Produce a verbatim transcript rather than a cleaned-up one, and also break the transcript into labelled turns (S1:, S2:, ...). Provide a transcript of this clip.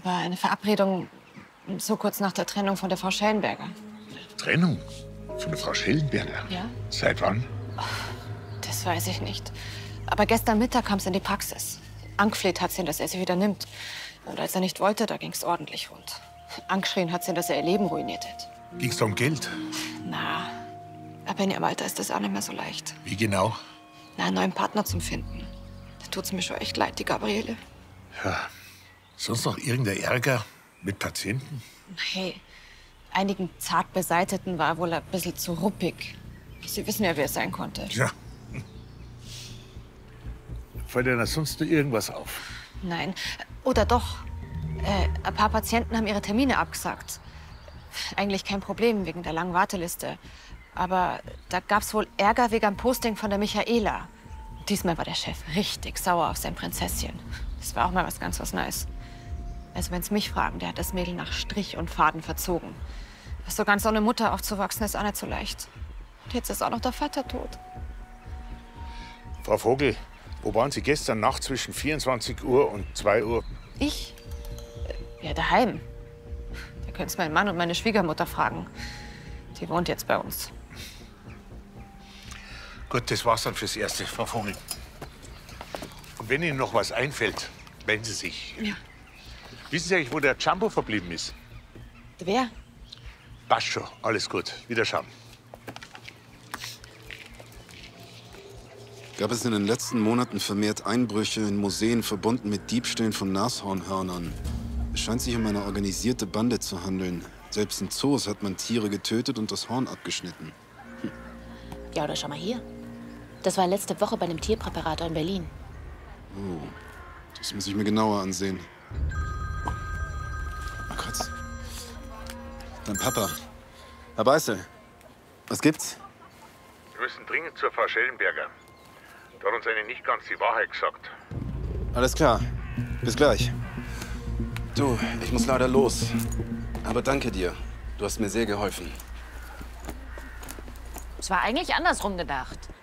S1: aber eine Verabredung so kurz nach der Trennung von der Frau Schellenberger.
S2: Trennung? Von der Frau Schellenberger?
S1: Ja.
S2: Seit wann?
S1: Das weiß ich nicht. Aber gestern Mittag kam es in die Praxis. Angefleht hat sie ihn, dass er sie wieder nimmt. Und als er nicht wollte, da ging es ordentlich rund. Angeschrien hat sie ihn, dass er ihr Leben ruiniert hätte.
S2: Ging's da um Geld?
S1: Na, aber in ihrem Alter ist das auch nicht mehr so leicht.
S2: Wie genau?
S1: Na, einen neuen Partner zum Finden. Da tut's mir schon echt leid, die Gabriele.
S2: Ja. Sonst noch irgendein Ärger mit Patienten?
S1: Hey, einigen zart Beseiteten war er wohl ein bisschen zu ruppig. Sie wissen ja, wer es sein konnte.
S2: Ja. Fällt dir da sonst noch irgendwas auf?
S1: Nein. Oder doch. Äh, ein paar Patienten haben ihre Termine abgesagt. Eigentlich kein Problem wegen der langen Warteliste. Aber da gab's wohl Ärger wegen dem Posting von der Michaela. Diesmal war der Chef richtig sauer auf sein Prinzesschen. Das war auch mal was ganz was Neues. Also wenn's mich fragen, der hat das Mädel nach Strich und Faden verzogen. So ganz ohne Mutter aufzuwachsen, ist auch nicht so leicht. Und jetzt ist auch noch der Vater tot.
S2: Frau Vogel, wo waren Sie gestern Nacht zwischen vierundzwanzig Uhr und zwei Uhr?
S1: Ich? Ja, daheim. Da könnt's meinen Mann und meine Schwiegermutter fragen. Die wohnt jetzt bei uns.
S2: Gut, das war's dann fürs Erste, Frau Vogel. Und wenn Ihnen noch was einfällt, melden Sie sich.
S1: Ja.
S2: Wissen Sie eigentlich, wo der Jumbo verblieben ist?
S1: Wer?
S2: Passt schon, alles gut. Wiederschauen.
S3: Gab es in den letzten Monaten vermehrt Einbrüche in Museen verbunden mit Diebstählen von Nashornhörnern. Es scheint sich um eine organisierte Bande zu handeln. Selbst in Zoos hat man Tiere getötet und das Horn abgeschnitten.
S4: Hm. Ja, oder schau mal hier. Das war letzte Woche bei einem Tierpräparator in Berlin.
S3: Oh, das muss ich mir genauer ansehen. Mal kurz. Dein Papa. Herr Beißel, was gibt's?
S2: Wir müssen dringend zur Frau Schellenberger. Da hat uns eine nicht ganz die Wahrheit gesagt.
S3: Alles klar. Bis gleich. Du, ich muss leider los. Aber danke dir. Du hast mir sehr geholfen.
S4: Es war eigentlich andersrum gedacht.